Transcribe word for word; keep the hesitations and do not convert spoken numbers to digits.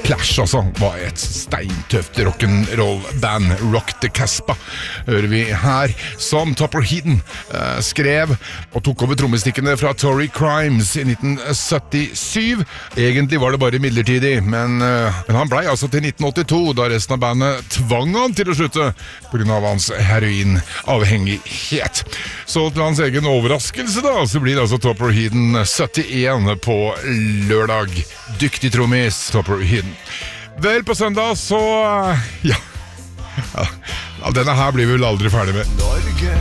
Clash altså var et steintøft rock'n'roll-band. Rock the Casbah hører vi her, som Topper Heaton eh, skrev og tok over trommestikkene fra Tory Crimes i nitten syttisju. Egentlig var det bare midlertidig, men, eh, men han blei altså til nitten åttito, da resten av bandet tvang han til å slutte på grunn av hans heroinavhengighet. Så til hans egen overraskelse da, så blir det altså Topper Heaton syttien på lørdag. Dyktig trommis, Topper Heaton. Vel, på søndag så, ja, ja, denne her blir vi vel aldri ferdig med. Norge.